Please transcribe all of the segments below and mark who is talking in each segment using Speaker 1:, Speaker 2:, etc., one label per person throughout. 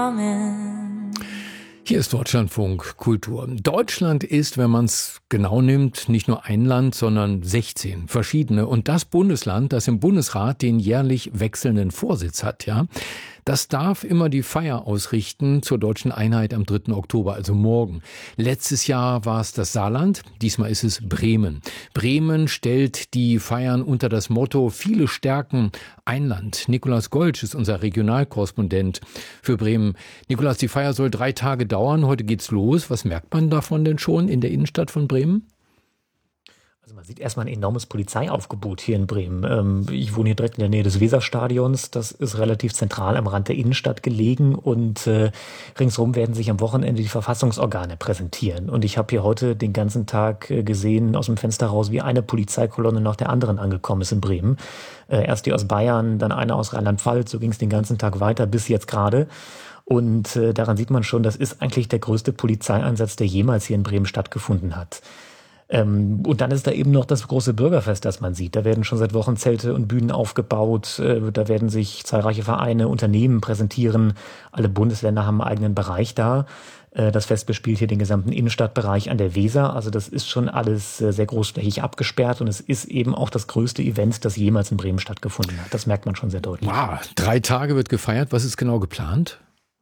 Speaker 1: Hier ist Deutschlandfunk Kultur. Deutschland ist, wenn man es genau nimmt, nicht nur ein Land, sondern 16 verschiedene. Und das Bundesland, das im Bundesrat den jährlich wechselnden Vorsitz hat, ja, das darf immer die Feier ausrichten zur deutschen Einheit am 3. Oktober, also morgen. Letztes Jahr war es das Saarland, diesmal ist es Bremen. Bremen stellt die Feiern unter das Motto Viele stärken ein Land. Nikolaus Goltsch ist unser Regionalkorrespondent für Bremen. Nikolaus, die Feier soll 3 Tage dauern, heute geht's los. Was merkt man davon denn schon in der Innenstadt von Bremen?
Speaker 2: Also man sieht erstmal ein enormes Polizeiaufgebot hier in Bremen. Ich wohne hier direkt in der Nähe des Weserstadions. Das ist relativ zentral am Rand der Innenstadt gelegen und ringsherum werden sich am Wochenende die Verfassungsorgane präsentieren. Und ich habe hier heute den ganzen Tag gesehen aus dem Fenster raus, wie eine Polizeikolonne nach der anderen angekommen ist in Bremen. Erst die aus Bayern, dann eine aus Rheinland-Pfalz. So ging es den ganzen Tag weiter bis jetzt gerade. Und daran sieht man schon, das ist eigentlich der größte Polizeieinsatz, der jemals hier in Bremen stattgefunden hat. Und dann ist da eben noch das große Bürgerfest, das man sieht. Da werden schon seit Wochen Zelte und Bühnen aufgebaut. Da werden sich zahlreiche Vereine, Unternehmen präsentieren. Alle Bundesländer haben einen eigenen Bereich da. Das Fest bespielt hier den gesamten Innenstadtbereich an der Weser. Also das ist schon alles sehr großflächig abgesperrt. Und es ist eben auch das größte Event, das jemals in Bremen stattgefunden hat. Das merkt man schon sehr deutlich.
Speaker 1: Wow, 3 Tage wird gefeiert. Was ist genau geplant?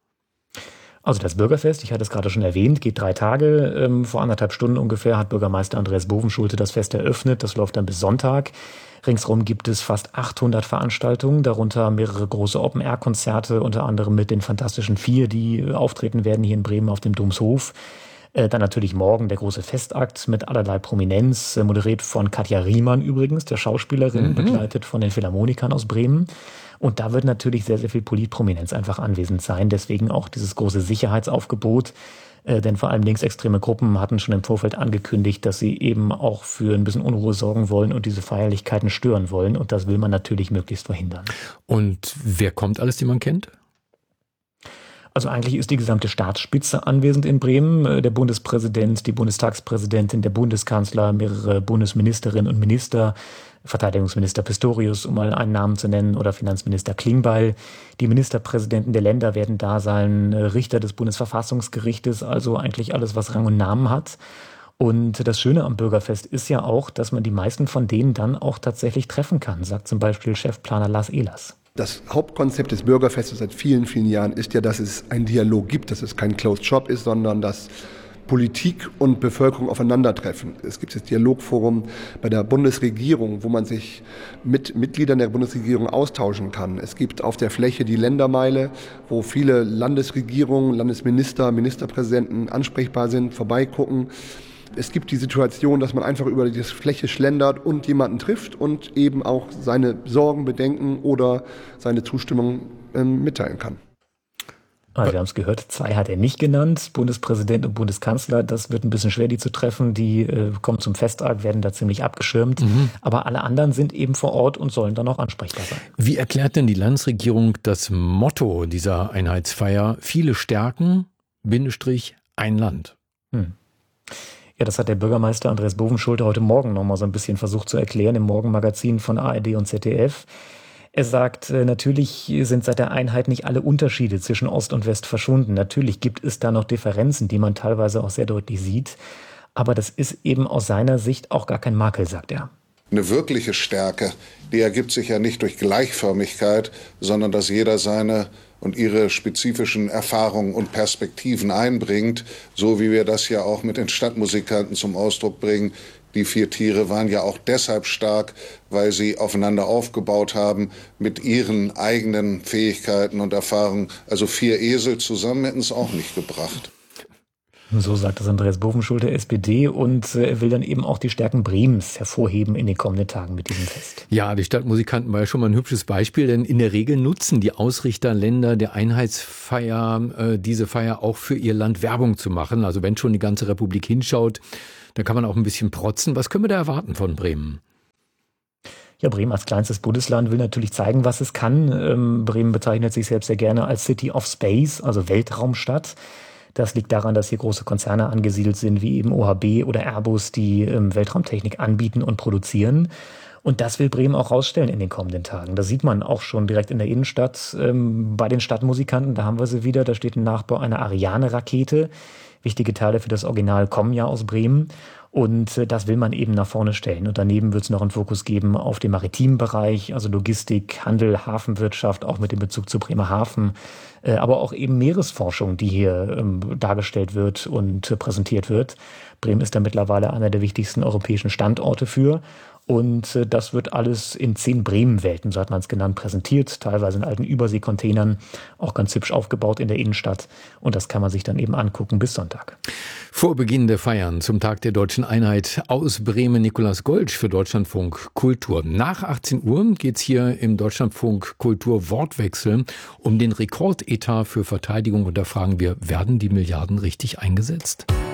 Speaker 2: Also das Bürgerfest, ich hatte es gerade schon erwähnt, geht 3 Tage. Vor 1,5 Stunden ungefähr hat Bürgermeister Andreas Bovenschulte das Fest eröffnet. Das läuft dann bis Sonntag. Ringsherum gibt es fast 800 Veranstaltungen, darunter mehrere große Open-Air-Konzerte, unter anderem mit den Fantastischen Vier, die auftreten werden hier in Bremen auf dem Domshof. Dann natürlich morgen der große Festakt mit allerlei Prominenz, moderiert von Katja Riemann übrigens, der Schauspielerin, begleitet von den Philharmonikern aus Bremen. Und da wird natürlich sehr, sehr viel Politprominenz einfach anwesend sein. Deswegen auch dieses große Sicherheitsaufgebot. Denn vor allem linksextreme Gruppen hatten schon im Vorfeld angekündigt, dass sie eben auch für ein bisschen Unruhe sorgen wollen und diese Feierlichkeiten stören wollen. Und das will man natürlich möglichst verhindern.
Speaker 1: Und wer kommt alles, den man kennt?
Speaker 2: Also eigentlich ist die gesamte Staatsspitze anwesend in Bremen. Der Bundespräsident, die Bundestagspräsidentin, der Bundeskanzler, mehrere Bundesministerinnen und Minister, Verteidigungsminister Pistorius, um mal einen Namen zu nennen, oder Finanzminister Klingbeil. Die Ministerpräsidenten der Länder werden da sein, Richter des Bundesverfassungsgerichtes, also eigentlich alles, was Rang und Namen hat. Und das Schöne am Bürgerfest ist ja auch, dass man die meisten von denen dann auch tatsächlich treffen kann, sagt zum Beispiel Chefplaner Lars Ehlers.
Speaker 3: Das Hauptkonzept des Bürgerfestes seit vielen, vielen Jahren ist ja, dass es einen Dialog gibt, dass es kein Closed Shop ist, sondern dass Politik und Bevölkerung aufeinandertreffen. Es gibt das Dialogforum bei der Bundesregierung, wo man sich mit Mitgliedern der Bundesregierung austauschen kann. Es gibt auf der Fläche die Ländermeile, wo viele Landesregierungen, Landesminister, Ministerpräsidenten ansprechbar sind, vorbeigucken. Es gibt die Situation, dass man einfach über die Fläche schlendert und jemanden trifft und eben auch seine Sorgen, Bedenken oder seine Zustimmung mitteilen kann.
Speaker 2: Also wir haben es gehört, 2 hat er nicht genannt, Bundespräsident und Bundeskanzler. Das wird ein bisschen schwer, die zu treffen. Die kommen zum Festakt, werden da ziemlich abgeschirmt. Aber alle anderen sind eben vor Ort und sollen dann auch ansprechbar sein.
Speaker 1: Wie erklärt denn die Landesregierung das Motto dieser Einheitsfeier? Viele stärken, Bindestrich, ein Land.
Speaker 2: Ja, das hat der Bürgermeister Andreas Bovenschulte heute Morgen nochmal so ein bisschen versucht zu erklären im Morgenmagazin von ARD und ZDF. Er sagt, natürlich sind seit der Einheit nicht alle Unterschiede zwischen Ost und West verschwunden. Natürlich gibt es da noch Differenzen, die man teilweise auch sehr deutlich sieht. Aber das ist eben aus seiner Sicht auch gar kein Makel, sagt er.
Speaker 4: Eine wirkliche Stärke, die ergibt sich ja nicht durch Gleichförmigkeit, sondern dass jeder seine und ihre spezifischen Erfahrungen und Perspektiven einbringt, so wie wir das ja auch mit den Stadtmusikanten zum Ausdruck bringen. Die 4 Tiere waren ja auch deshalb stark, weil sie aufeinander aufgebaut haben mit ihren eigenen Fähigkeiten und Erfahrungen. Also 4 Esel zusammen hätten es auch nicht gebracht.
Speaker 2: So sagt das Andreas Bovenschulte, SPD, und er will dann eben auch die Stärken Bremens hervorheben in den kommenden Tagen mit diesem Fest.
Speaker 1: Ja, die Stadtmusikanten war ja schon mal ein hübsches Beispiel, denn in der Regel nutzen die Ausrichterländer der Einheitsfeier diese Feier auch für ihr Land Werbung zu machen. Also wenn schon die ganze Republik hinschaut, dann kann man auch ein bisschen protzen. Was können wir da erwarten von Bremen?
Speaker 2: Ja, Bremen als kleinstes Bundesland will natürlich zeigen, was es kann. Bremen bezeichnet sich selbst sehr gerne als City of Space, also Weltraumstadt. Das liegt daran, dass hier große Konzerne angesiedelt sind, wie eben OHB oder Airbus, die Weltraumtechnik anbieten und produzieren. Und das will Bremen auch rausstellen in den kommenden Tagen. Das sieht man auch schon direkt in der Innenstadt bei den Stadtmusikanten. Da haben wir sie wieder. Da steht ein Nachbau einer Ariane-Rakete. Wichtige Teile für das Original kommen ja aus Bremen. Und das will man eben nach vorne stellen. Und daneben wird es noch einen Fokus geben auf den maritimen Bereich, also Logistik, Handel, Hafenwirtschaft, auch mit dem Bezug zu Bremerhaven. Aber auch eben Meeresforschung, die hier dargestellt wird und präsentiert wird. Bremen ist da mittlerweile einer der wichtigsten europäischen Standorte für. Und das wird alles in 10 Bremen-Welten, so hat man es genannt, präsentiert. Teilweise in alten Überseekontainern, auch ganz hübsch aufgebaut in der Innenstadt. Und das kann man sich dann eben angucken bis Sonntag.
Speaker 1: Vor Beginn der Feiern zum Tag der Deutschen Einheit aus Bremen Nikolaus Goltsch für Deutschlandfunk Kultur. Nach 18 Uhr geht's hier im Deutschlandfunk Kultur Wortwechsel um den Rekordetat für Verteidigung. Und da fragen wir, werden die Milliarden richtig eingesetzt?